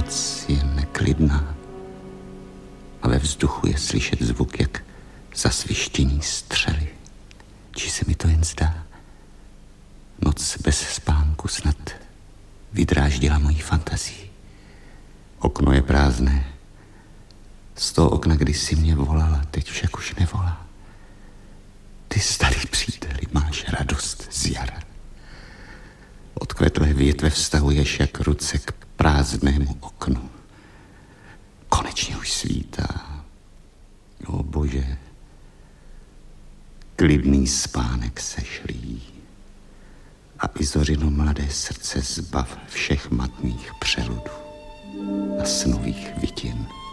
Noc je neklidná a ve vzduchu je slyšet zvuk jak zasvištění střely. Či se mi to jen zdá? Noc bez spánku snad vydráždila moji fantazii. Okno je prázdné. Z toho okna kdysi mě volala, teď však už nevolá. Ty, starý příteli, máš radost z jara. Odkvetlé větve vztahuješ jak ruce k prázdnému oknu. Konečně už svítá. O Bože, klidný spánek se šlí a i Zořino mladé srdce zbav všech matných přeludů a snových vitin.